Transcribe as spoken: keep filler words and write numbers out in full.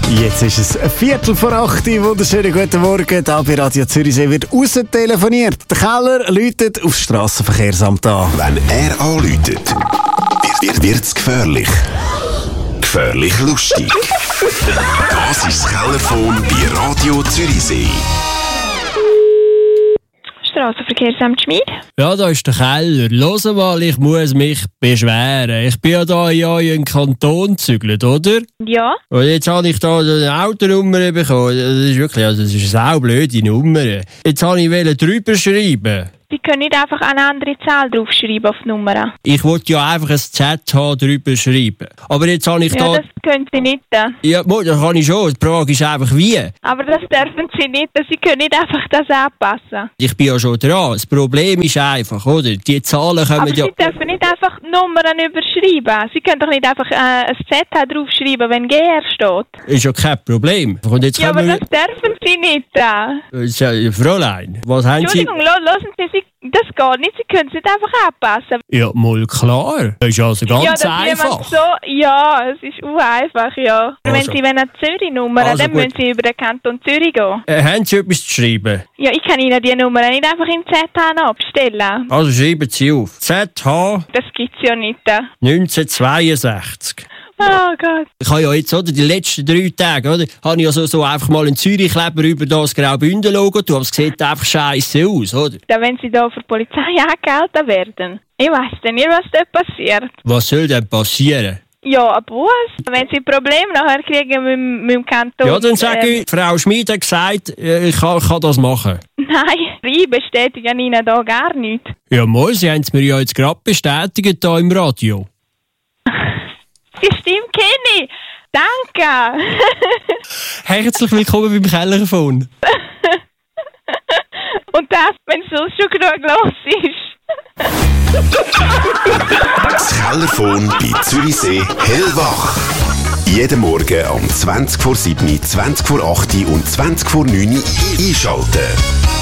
Jetzt ist es ein Viertel vor acht. Wunderschönen guten Morgen. Hier bei Radio Zürichsee wird raus telefoniert. Der Keller läutet aufs Strassenverkehrsamt an. Wenn er anläutet, wird, wird es gefährlich. Gefährlich lustig. Das ist das Kellerphone bei Radio Zürichsee. Strassenverkehrsamt Schmid. Ja, da ist der Keller. Hör mal, ich muss mich beschweren. Ich bin ja da in euren Kanton gezügelt, oder? Ja. Und jetzt habe ich da eine Autonummer bekommen. Das ist wirklich, also das ist eine saublöde Nummer. Jetzt wollte ich drüber schreiben. Sie können nicht einfach eine andere Zahl draufschreiben auf die Nummer. Ich wollte ja einfach ein Z H drüber schreiben. Aber jetzt habe ich ja, da... das können Sie nicht. Ja, das kann ich schon. Die Frage ist einfach, wie? Aber das dürfen Sie nicht. Sie können nicht einfach das anpassen. Ich bin ja schon dran. Das Problem ist einfach, oder? Die Zahlen kommen Aber ja... Sie dürfen nicht einfach Nummern überschreiben. Sie können doch nicht einfach äh, ein Z H draufschreiben, wenn G R steht. Ist ja kein Problem. Und jetzt ja, aber wir... das dürfen Sie nicht. Äh, Fräulein, was haben Sie... Entschuldigung, hören Sie, Sie, das geht nicht. Sie können es nicht einfach anpassen. Ja, mal klar. Das ist also ganz ja, das einfach. So, ja, es ist einfach, ja. Also. Wenn Sie eine Zürich-Nummer haben, Also dann gut. müssen Sie über den Kanton Zürich gehen. Äh, haben Sie etwas zu schreiben? Ja, ich kann Ihnen die Nummer nicht einfach im Z H abstellen. Also schreiben Sie auf. Z H Das gibt's ja nicht. neunzehnhundertzweiundsechzig. Oh Gott. Ich habe ja jetzt, oder, die letzten drei Tage, oder, habe ich ja so, so einfach mal einen Zürich-Kleber über das Graubünden-Logo tun, aber es sieht einfach scheisse aus, oder? Da, wenn Sie da für die Polizei angehalten werden, ich weiss denn nicht, was da passiert. Was soll denn passieren? Ja, ein Bus. Wenn Sie Probleme nachher kriegen mit, mit dem Kanton... Ja, dann sage ähm, ich, Frau Schmid hat gesagt, äh, ich kann, kann das machen. Nein, ich bestätige Ihnen da gar nichts. Ja, mal, Sie haben es mir ja jetzt gerade bestätigt hier im Radio. Die Stimme kenne ich. Danke. Herzlich willkommen beim Kellerphone. Und das, wenn es sonst schon genug los ist. Das Kellerphone bei Zürichsee hellwach. Jeden Morgen um zwanzig vor sieben, zwanzig vor acht und zwanzig vor neun einschalten.